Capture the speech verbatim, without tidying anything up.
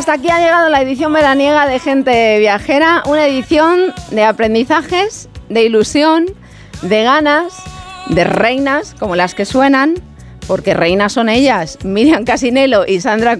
hasta aquí ha llegado la edición veraniega de Gente Viajera, una edición de aprendizajes, de ilusión, de ganas, de reinas como las que suenan, porque reinas son ellas, Miriam Casinello y Sandra